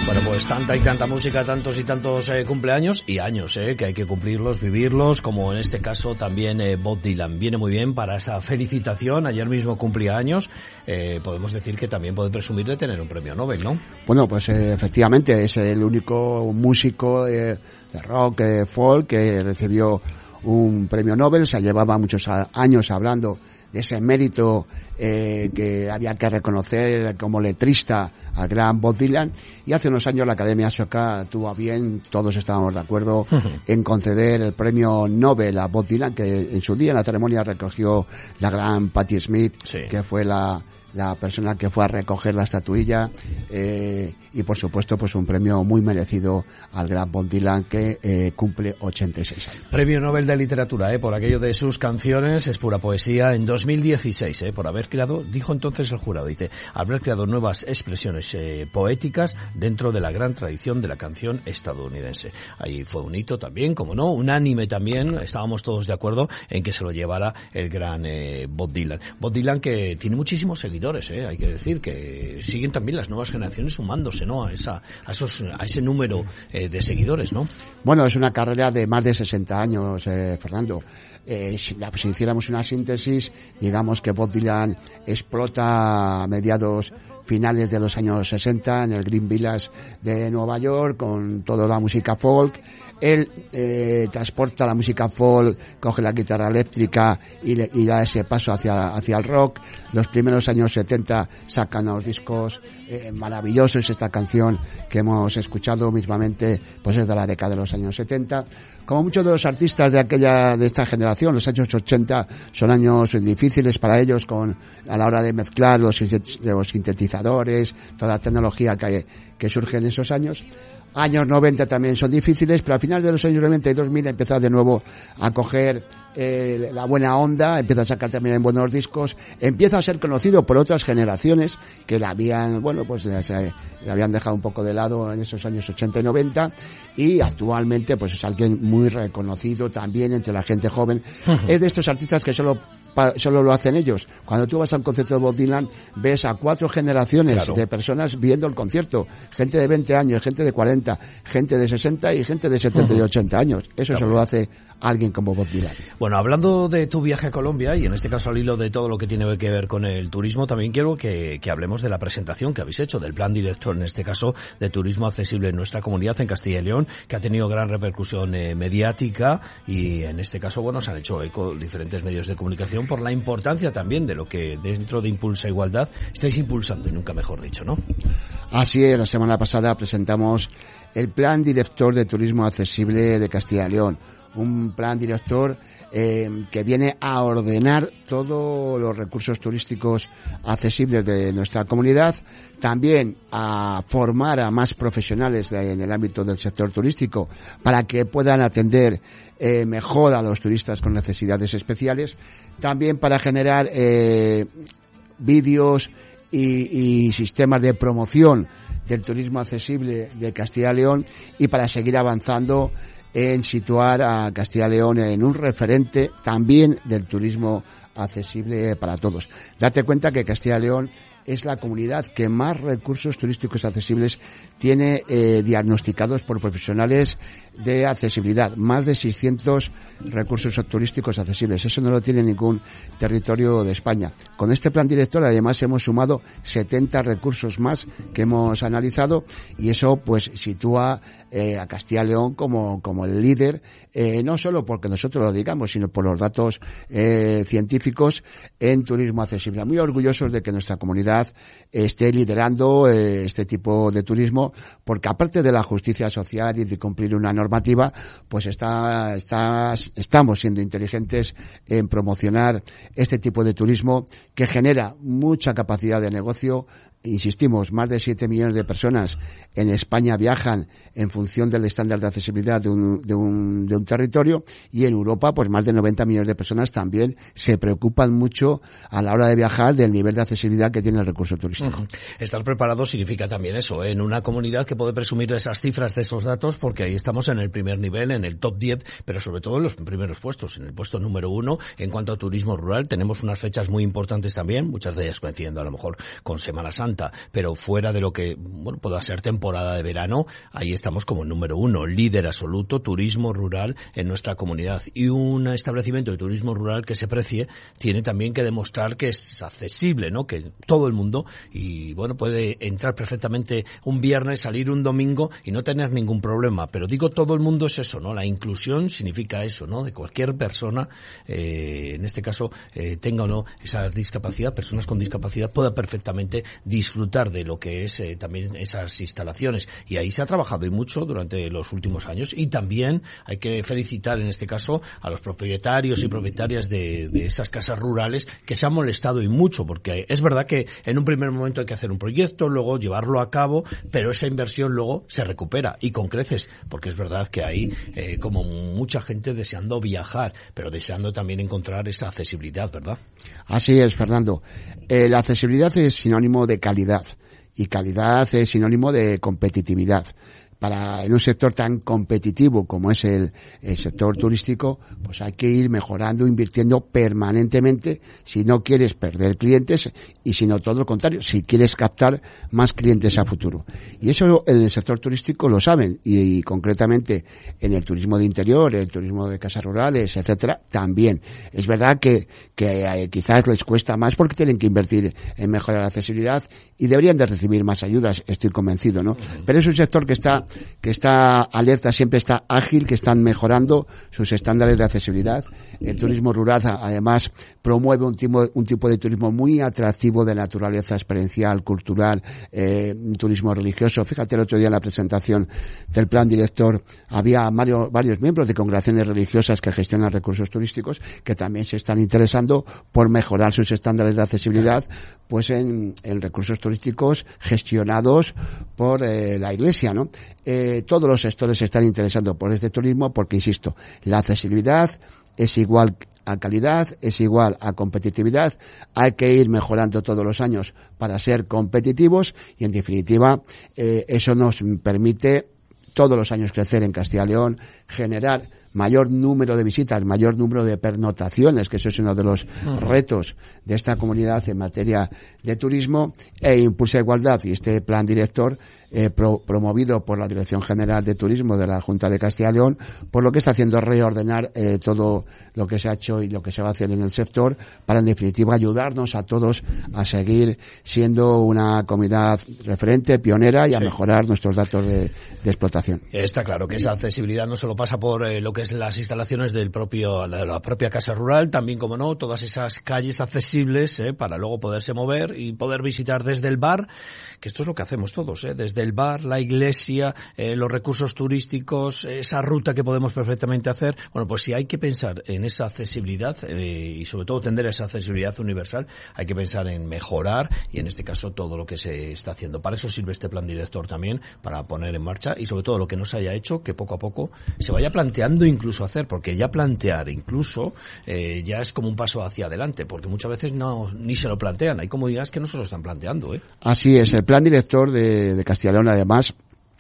Bueno, pues tanta y tanta música, tantos y tantos cumpleaños y años, que hay que cumplirlos, vivirlos, como en este caso también Bob Dylan. Viene muy bien para esa felicitación. Ayer mismo cumplía años. Podemos decir que también puede presumir de tener un premio Nobel, ¿no? Bueno, pues efectivamente es el único músico de rock, folk, que recibió un premio Nobel. Se llevaba muchos años hablando de ese mérito que había que reconocer como letrista al gran Bob Dylan, y hace unos años la Academia Sueca tuvo a bien, todos estábamos de acuerdo en conceder el premio Nobel a Bob Dylan, que en su día en la ceremonia recogió la gran Patti Smith, sí, que fue la persona que fue a recoger la estatuilla, y por supuesto pues un premio muy merecido al gran Bob Dylan, que cumple 86 años. Premio Nobel de Literatura, por aquello de sus canciones, es pura poesía, en 2016, por haber creado, dijo entonces el jurado, dice, haber creado nuevas expresiones poéticas dentro de la gran tradición de la canción estadounidense. Ahí fue un hito también, como no, unánime también, estábamos todos de acuerdo en que se lo llevara el gran Bob Dylan. Bob Dylan, que tiene muchísimos seguidores, hay que decir que siguen también las nuevas generaciones sumándose, ¿no? a ese número de seguidores, ¿no? Bueno, es una carrera de más de 60 años, Fernando. Si hiciéramos una síntesis, digamos que Bob Dylan explota a finales de los años 60 en el Green Village de Nueva York con toda la música folk. Él transporta la música folk, coge la guitarra eléctrica y da ese paso hacia el rock. Los primeros años 70 sacan unos discos maravillosos. Esta canción que hemos escuchado mismamente pues es de la década de los años 70. Como muchos de los artistas de esta generación, los años 80 son años difíciles para ellos a la hora de mezclar los sintetizadores, toda la tecnología que surge en esos años. Años 90 también son difíciles, pero al final de los años 90 y 2000 empieza de nuevo a coger la buena onda, empieza a sacar también buenos discos, empieza a ser conocido por otras generaciones que la habían dejado un poco de lado en esos años 80 y 90, y actualmente pues es alguien muy reconocido también entre la gente joven. Es de estos artistas que solo lo hacen ellos. Cuando tú vas al concierto de Bob Dylan, ves a 4 generaciones de personas viendo el concierto. Gente de 20 años, gente de 40, gente de 60 y gente de 70 y 80 años. Eso solo lo hace alguien como Bob Dylan. Bueno, hablando de tu viaje a Colombia, y en este caso al hilo de todo lo que tiene que ver con el turismo, también quiero que hablemos de la presentación que habéis hecho, del plan director, en este caso, de turismo accesible en nuestra comunidad, en Castilla y León, que ha tenido gran repercusión mediática, y en este caso, bueno, se han hecho eco diferentes medios de comunicación por la importancia también de lo que dentro de Impulsa Igualdad estáis impulsando, y nunca mejor dicho, ¿no? Así es, la semana pasada presentamos el plan director de turismo accesible de Castilla y León, un plan director que viene a ordenar todos los recursos turísticos accesibles de nuestra comunidad, también a formar a más profesionales en el ámbito del sector turístico para que puedan atender mejor a los turistas con necesidades especiales, también para generar vídeos y sistemas de promoción del turismo accesible de Castilla y León, y para seguir avanzando en situar a Castilla y León en un referente también del turismo accesible para todos. Date cuenta que Castilla y León es la comunidad que más recursos turísticos accesibles tiene diagnosticados por profesionales de accesibilidad. Más de 600 recursos turísticos accesibles. Eso no lo tiene ningún territorio de España. Con este plan director, además, hemos sumado 70 recursos más que hemos analizado, y eso pues sitúa a Castilla y León como el líder, no solo porque nosotros lo digamos, sino por los datos científicos en turismo accesible. Muy orgullosos de que nuestra comunidad esté liderando este tipo de turismo, porque aparte de la justicia social y de cumplir una normativa, pues estamos siendo inteligentes en promocionar este tipo de turismo que genera mucha capacidad de negocio. Insistimos, más de 7 millones de personas en España viajan en función del estándar de accesibilidad de un territorio, y en Europa pues más de 90 millones de personas también se preocupan mucho a la hora de viajar del nivel de accesibilidad que tiene el recurso turístico. Estar preparado significa también eso, en una comunidad que puede presumir de esas cifras, de esos datos, porque ahí estamos en el primer nivel, en el top 10, pero sobre todo en los primeros puestos, en el puesto número 1 en cuanto a turismo rural. Tenemos unas fechas muy importantes también, muchas de ellas coincidiendo a lo mejor con Semana Santa, Santa, pero fuera de lo que, bueno, pueda ser temporada de verano, ahí estamos como número 1, líder absoluto, turismo rural en nuestra comunidad. Y un establecimiento de turismo rural que se precie tiene también que demostrar que es accesible, ¿no? Que todo el mundo, y bueno, puede entrar perfectamente un viernes, salir un domingo y no tener ningún problema. Pero digo, todo el mundo es eso, ¿no? La inclusión significa eso, ¿no? De cualquier persona, en este caso, tenga o no esa discapacidad, personas con discapacidad puedan perfectamente disfrutar de lo que es también esas instalaciones. Y ahí se ha trabajado y mucho durante los últimos años. Y también hay que felicitar en este caso a los propietarios y propietarias de esas casas rurales que se han molestado y mucho, porque es verdad que en un primer momento hay que hacer un proyecto, luego llevarlo a cabo, pero esa inversión luego se recupera y con creces, porque es verdad que hay como mucha gente deseando viajar, pero deseando también encontrar esa accesibilidad, ¿verdad? Así es, Fernando. La accesibilidad es sinónimo de calidad y calidad es sinónimo de competitividad. En un sector tan competitivo como es el sector turístico, pues hay que ir mejorando, invirtiendo permanentemente si no quieres perder clientes y si no todo lo contrario, si quieres captar más clientes a futuro. Y eso en el sector turístico lo saben y concretamente en el turismo de interior, el turismo de casas rurales, etcétera, también. Es verdad que quizás les cuesta más porque tienen que invertir en mejorar la accesibilidad y deberían de recibir más ayudas, estoy convencido, ¿no? Pero es un sector que está alerta, siempre está ágil, que están mejorando sus estándares de accesibilidad. El turismo rural, además, promueve un tipo de turismo muy atractivo de naturaleza experiencial, cultural, un turismo religioso. Fíjate, el otro día en la presentación del plan director había varios miembros de congregaciones religiosas que gestionan recursos turísticos que también se están interesando por mejorar sus estándares de accesibilidad, pues en recursos turísticos gestionados por la Iglesia, ¿no? Todos los sectores se están interesando por este turismo porque, insisto, la accesibilidad es igual a calidad, es igual a competitividad. Hay que ir mejorando todos los años para ser competitivos y, en definitiva, eso nos permite todos los años crecer en Castilla y León, generar mayor número de visitas, mayor número de pernotaciones, que eso es uno de los retos de esta comunidad en materia de turismo, e impulsa igualdad. Y este plan director, promovido por la Dirección General de Turismo de la Junta de Castilla y León, por lo que está haciendo reordenar todo lo que se ha hecho y lo que se va a hacer en el sector para, en definitiva, ayudarnos a todos a seguir siendo una comunidad referente, pionera y a mejorar nuestros datos de explotación. Está claro que esa accesibilidad no solo pasa por lo que es las instalaciones de la propia casa rural, también, como no, todas esas calles accesibles para luego poderse mover y poder visitar desde el bar, que esto es lo que hacemos todos, desde el bar, la iglesia, los recursos turísticos, esa ruta que podemos perfectamente hacer. Bueno, pues si hay que pensar en esa accesibilidad y sobre todo tender a esa accesibilidad universal, hay que pensar en mejorar y en este caso todo lo que se está haciendo. Para eso sirve este plan director también, para poner en marcha y sobre todo lo que no se haya hecho, que poco a poco se vaya planteando incluso hacer, porque ya plantear incluso ya es como un paso hacia adelante, porque muchas veces ni se lo plantean. Hay comunidades que no se lo están planteando. Así es, el plan director de Castilla y León además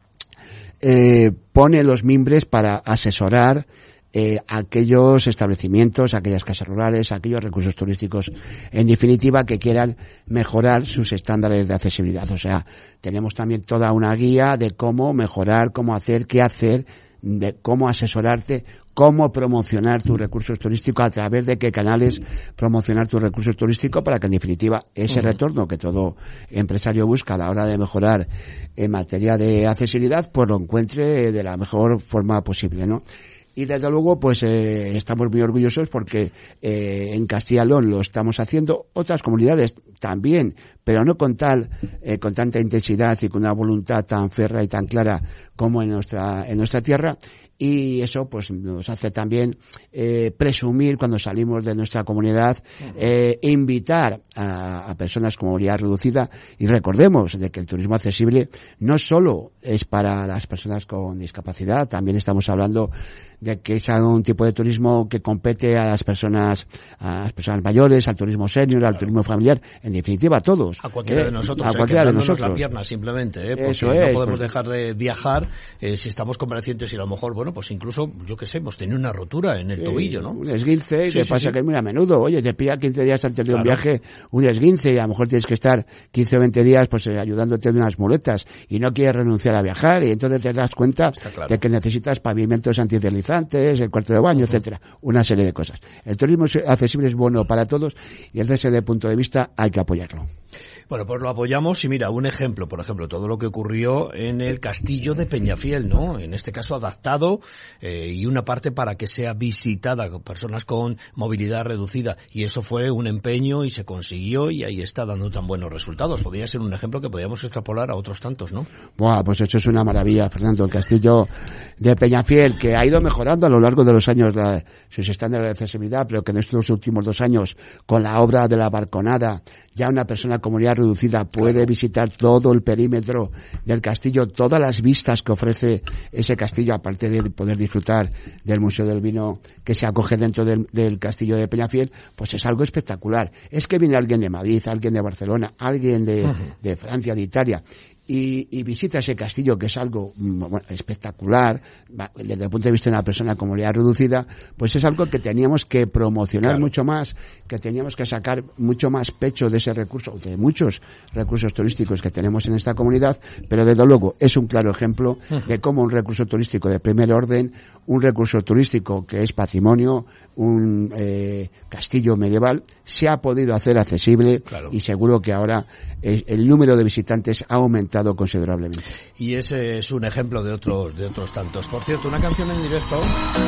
pone los mimbres para asesorar aquellos establecimientos, aquellas casas rurales, aquellos recursos turísticos, en definitiva, que quieran mejorar sus estándares de accesibilidad. O sea, tenemos también toda una guía de cómo mejorar, cómo hacer, qué hacer, de cómo asesorarte, cómo promocionar tus recursos turísticos, a través de qué canales promocionar tus recursos turísticos para que, en definitiva, ese retorno que todo empresario busca a la hora de mejorar en materia de accesibilidad, pues lo encuentre de la mejor forma posible, ¿no? Y desde luego, pues estamos muy orgullosos porque en Castilla y León lo estamos haciendo, otras comunidades también, pero no con tanta intensidad y con una voluntad tan férrea y tan clara como en nuestra tierra. Y eso pues nos hace también presumir cuando salimos de nuestra comunidad, invitar a personas con movilidad reducida, y recordemos de que el turismo accesible no solo es para las personas con discapacidad, también estamos hablando de que es un tipo de turismo que compete a las personas mayores, al turismo senior, al turismo familiar, en definitiva a todos. A cualquiera de nosotros, a cualquiera de nosotros. La pierna simplemente, porque eso es, no podemos dejar de viajar si estamos convalecientes y a lo mejor, bueno, pues incluso, yo qué sé, hemos tenido una rotura en el tobillo, ¿no? Un esguince, te pasa que es muy a menudo, oye, te pilla 15 días antes de un viaje un esguince y a lo mejor tienes que estar 15 o 20 días pues ayudándote de unas muletas y no quieres renunciar a viajar y entonces te das cuenta de que necesitas pavimentos antideslizantes, el cuarto de baño, etcétera, una serie de cosas. El turismo accesible es bueno para todos y desde ese punto de vista hay que apoyarlo. Bueno, pues lo apoyamos y mira, un ejemplo, por ejemplo, todo lo que ocurrió en el castillo de Peñafiel, ¿no? En este caso adaptado y una parte para que sea visitada con personas con movilidad reducida y eso fue un empeño y se consiguió y ahí está dando tan buenos resultados. Podría ser un ejemplo que podríamos extrapolar a otros tantos, ¿no? Buah, pues eso es una maravilla, Fernando. El castillo de Peñafiel, que ha ido mejorando a lo largo de los años sus estándares de accesibilidad, pero que en estos últimos 2 años, con la obra de la balconada, ya una persona con movilidad reducida puede visitar todo el perímetro del castillo, todas las vistas que ofrece ese castillo, aparte de poder disfrutar del Museo del Vino que se acoge dentro del castillo de Peñafiel, pues es algo espectacular. Es que viene alguien de Madrid, alguien de Barcelona, alguien de Francia, de Italia, y visita ese castillo, que es algo espectacular desde el punto de vista de una persona con movilidad reducida, pues es algo que teníamos que promocionar mucho más, que teníamos que sacar mucho más pecho de ese recurso, de muchos recursos turísticos que tenemos en esta comunidad, pero desde luego es un claro ejemplo de cómo un recurso turístico de primer orden, un recurso turístico que es patrimonio, un castillo medieval, se ha podido hacer accesible y seguro que ahora el número de visitantes ha aumentado considerablemente. Y ese es un ejemplo de otros tantos. Por cierto, una canción en directo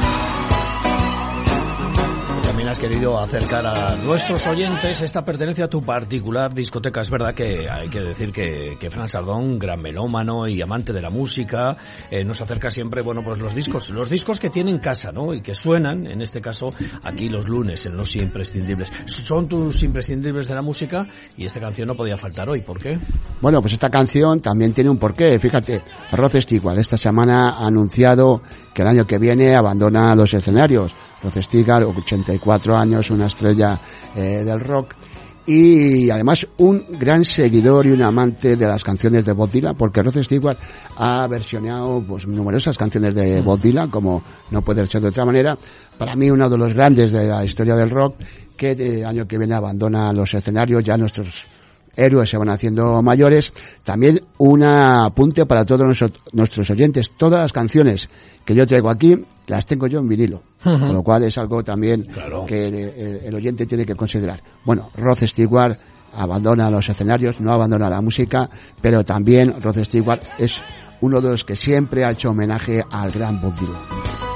también has querido acercar a nuestros oyentes. Esta pertenece a tu particular discoteca. Es verdad que hay que decir que Fran Sardón, gran melómano y amante de la música, nos acerca siempre, bueno, pues los discos que tiene en casa, ¿no? Y que suenan, en este caso, aquí los lunes, en Los Imprescindibles. Son tus imprescindibles de la música y esta canción no podía faltar hoy. ¿Por qué? Bueno, pues esta canción también tiene un porqué. Fíjate, Rod Stewart esta semana ha anunciado que el año que viene abandona los escenarios. Rod Stewart, 84 años, una estrella del rock y además un gran seguidor y un amante de las canciones de Bob Dylan, porque Rod Stewart ha versioneado pues numerosas canciones de Bob Dylan, como no puede ser de otra manera. Para mí uno de los grandes de la historia del rock, que el año que viene abandona los escenarios. Ya nuestros héroes se van haciendo mayores. También un apunte para todos nuestros oyentes: todas las canciones que yo traigo aquí las tengo yo en vinilo, con lo cual es algo también que el oyente tiene que considerar. Bueno, Rod Stewart abandona los escenarios, no abandona la música, pero también Rod Stewart es uno de los que siempre ha hecho homenaje al gran Bob Dylan.